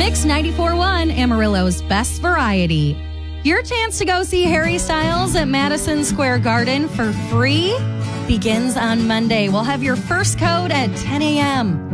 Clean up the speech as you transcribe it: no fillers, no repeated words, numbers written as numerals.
Mix 94.1, Amarillo's best variety. Your chance to go see Harry Styles at Madison Square Garden for free begins on Monday. We'll have your first code at 10 a.m.